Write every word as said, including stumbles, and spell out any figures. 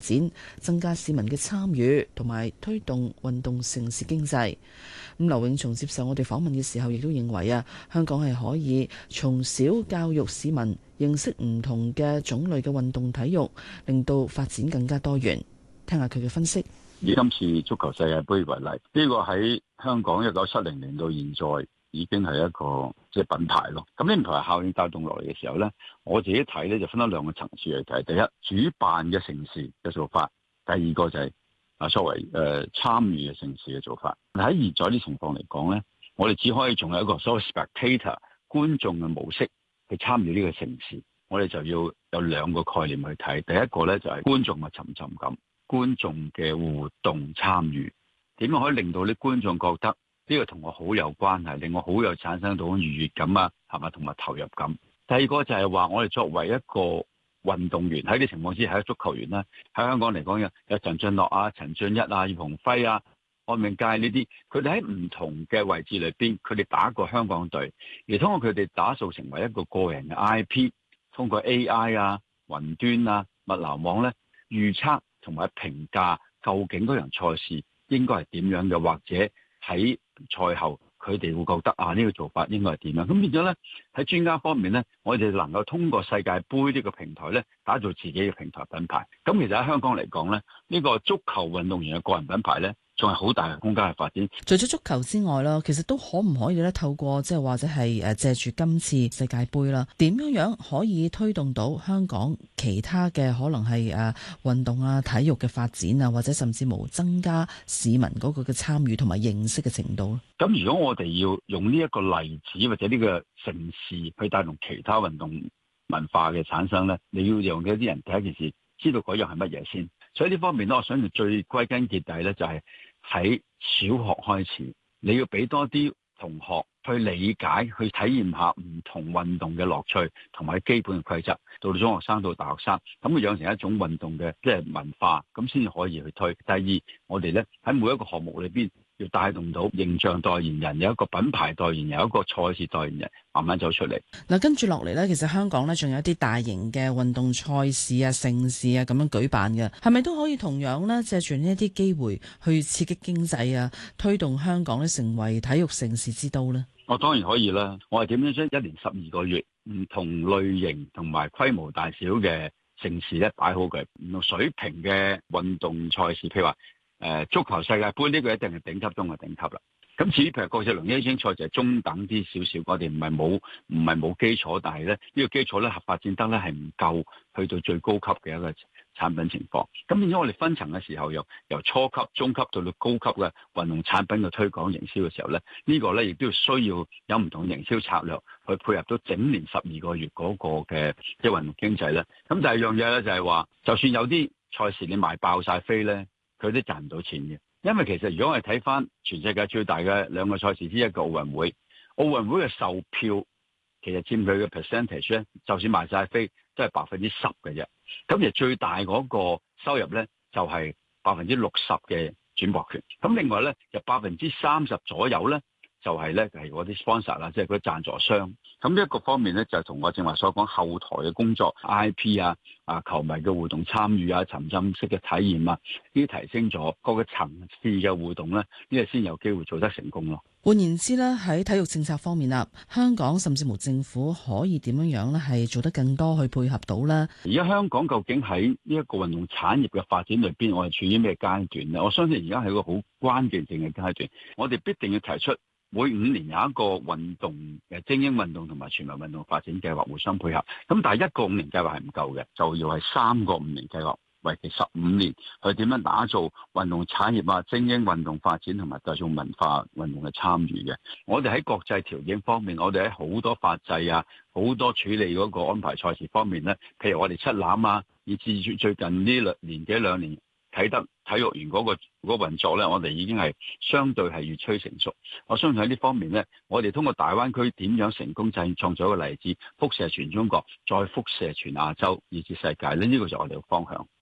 展，增加市民嘅參與，同埋推動運動城市經濟。咁劉永松接受我哋訪問嘅時候，亦都認為啊，香港係可以從小教育市民認識唔同嘅種類嘅運動體育，令到發展更加多元。聽下佢嘅分析。 以今次足球世界盃為例，呢、這個喺香港一九七零年到現在已經係一個即係、就是、品牌咯。咁呢唔同係效應帶動落嚟嘅時候呢，我自己睇呢就分咗兩個層次嚟睇。第一，主辦嘅城市嘅做法；第二個就係啊作為誒參與嘅城市嘅做法。喺現在啲情況嚟講呢，我哋只可以仲有一個所謂 spectator 觀眾嘅模式去參與呢個城市。我哋就要有兩個概念去睇。第一個呢，就係觀眾嘅沉浸感。觀眾嘅互動參與，點樣可以令到啲觀眾覺得呢個同我好有關係，令我好有產生到愉悅感啊，係咪同埋投入感？第二個就係話，我哋作為一個運動員喺啲情況之下，係一個足球員啦，喺香港嚟講有有陳俊樂啊、陳俊一啊、葉鴻輝啊、安永佳呢啲，佢哋喺唔同嘅位置裏邊，佢哋打過香港隊，而通過佢哋打造成為一個個人嘅 I P， 通過 A I 啊、雲端啊、物聯網咧預測同埋評價究竟嗰場賽事應該係點樣嘅，或者喺賽後佢哋會覺得啊呢個做法應該係點樣？咁變咗咧喺專家方面咧，我哋能夠通過世界盃呢個平台咧，打造自己嘅平台品牌。咁其實喺香港嚟講咧，呢個足球運動員嘅個人品牌咧，仲係好大嘅空間去發展。 除咗足球之外啦，其實都可唔可以咧透過即係或者係誒借住今次世界盃啦，點樣樣可以推動到香港其他嘅可能係誒運動啊、體育嘅發展啊，或者甚至乎增加市民嗰個嘅參與同埋認識嘅程度咧？ 咁如果我哋要用呢一個例子或者呢個城市去帶動其他運動文化嘅產生咧，你要讓一啲人第一件事知道嗰樣係乜嘢先。所以呢方面咧，我想最歸根結底咧就係、是。喺小學開始，你要俾多啲同學去理解、去體驗下唔同運動嘅樂趣同埋基本嘅規則。到到中學生到大學生，咁佢養成一種運動嘅即係文化，咁先至可以去推。第二，我哋咧喺每一個項目裏邊要帶動到形象代言人，有一個品牌代言人，有一個賽事代言人，慢慢走出嚟。 嗱，跟住落嚟呢，其實香港呢仲有一啲大型嘅運動賽事啊、盛事啊咁樣舉辦嘅，係咪都可以同樣呢借住呢一啲機會去刺激經濟啊，推動香港呢成為體育盛事之都呢？ 我當然可以啦。我係點樣將一年十二個月唔同類型同埋規模大小嘅盛事咧擺好佢，唔同水平嘅運動賽事，譬如話誒、呃、足球世界盃呢個一定係頂級中嘅頂級啦。咁至於譬如國際輪椅賽就係中等啲少少，我哋唔係冇唔係冇基礎，但係咧呢、呢個基礎咧合發展得咧係唔夠去到最高級嘅一個產品情況。咁變咗我哋分層嘅時候，由由初級、中級到到高級嘅運動產品嘅推廣營銷嘅時候咧，呢個、呢個咧亦都要需要有唔同營銷策略去配合到整年十二個月嗰個嘅即係運動經濟咧。咁第二樣嘢咧就係話，就算有啲賽事你賣爆晒飛咧，佢都賺唔到錢嘅。因為其實如果我哋睇翻全世界最大嘅兩個賽事之一個奧運會，奧運會嘅售票其實佔佢嘅 percentage 咧，就算賣晒飛都係百分之十嘅啫。咁而最大嗰個收入咧就係百分之六十嘅轉播權。咁另外咧有百分之三十左右咧就係咧係嗰啲 sponsor 啦，即係嗰啲贊助商。咁呢一個方面咧就同我正話所講後台嘅工作 I P 啊、啊球迷嘅互動參與啊、沉浸式嘅體驗啊，呢啲提升咗各個層次嘅互動咧，呢個先有機會做得成功咯。 換言之咧，喺體育政策方面啦，香港甚至乎政府可以點樣樣咧，係做得更多去配合到咧？ 而家香港究竟喺呢一個運動產業嘅發展裏邊，我哋處於咩階段咧？我相信而家係一個好關鍵性嘅階段，我哋必定要提出。每五年有一個運動嘅精英運動同埋全民運動發展計劃互相配合，咁但係一個五年計劃係唔夠嘅，就要係三個五年計劃，為期十五年，去點樣打造運動產業啊、精英運動發展同埋大眾文化運動嘅參與嘅。我哋喺國際條件方面，我哋喺好多法制啊、好多處理嗰個安排賽事方面咧，譬如我哋七欖啊，以至最近呢兩年幾兩年。啟德體育園嗰個嗰個運作咧，我哋已經係相對係越趨成熟。我相信喺呢方面咧，我哋通過大灣區點樣成功製創造一個例子，輻射全中國，再輻射全亞洲，以至世界咧，呢個就係我哋嘅方向。